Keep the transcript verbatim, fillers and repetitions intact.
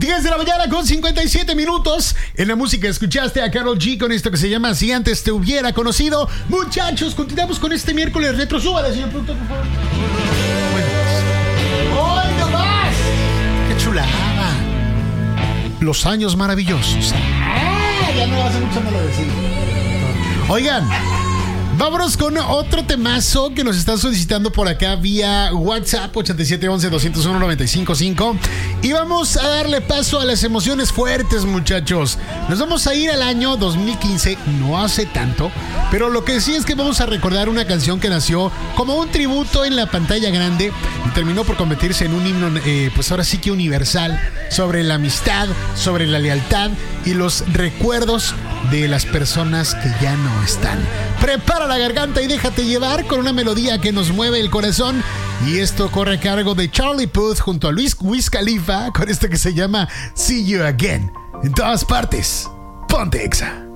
diez de la mañana con cincuenta y siete minutos. En la música escuchaste a Karol G con esto que se llama Si Antes Te Hubiera Conocido. Muchachos, continuamos con este miércoles retro. Súbale, señor productor, por favor. ¡Hoy no más! ¡Qué chulada! Los años maravillosos. ¡Ah! Ya no hace mucho no lo decir. Oigan, vámonos con otro temazo que nos están solicitando por acá vía WhatsApp ocho siete uno uno, dos cero uno, nueve cinco cinco. Y vamos a darle paso a las emociones fuertes, muchachos. Nos vamos a ir al año dos mil quince, no hace tanto, pero lo que sí es que vamos a recordar una canción que nació como un tributo en la pantalla grande y terminó por convertirse en un himno, eh, pues ahora sí que universal, sobre la amistad, sobre la lealtad y los recuerdos de las personas que ya no están. Prepara la garganta y déjate llevar con una melodía que nos mueve el corazón. Y esto corre a cargo de Charlie Puth junto a Luis Wiz Khalifa con esto que se llama See You Again. En todas partes, ponte Exa.